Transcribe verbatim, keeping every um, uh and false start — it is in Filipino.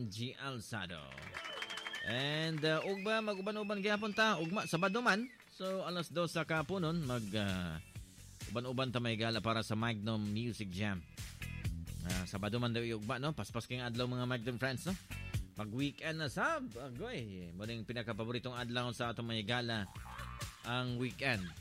Angie Alzado. And uh, ugba mag-uban-uban gyapon ta ugma Sabado man. So alas dos sa kapunon mag uh, uban-uban ta may gala para sa Magnum Music Jam. Uh, Sabado man daw ugba no. Paspas kay adlaw mga Magnum friends no. Pag weekend na sab, agoy, mo ning pinaka-paboritong adlaw sa atong may gala ang weekend.